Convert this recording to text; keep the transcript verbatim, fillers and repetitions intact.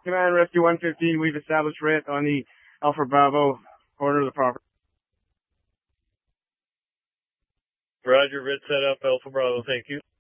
Command Rescue one fifteen, we've established R I T on the Alpha Bravo corner of the property. Roger, R I T set up, Alpha Bravo, thank you.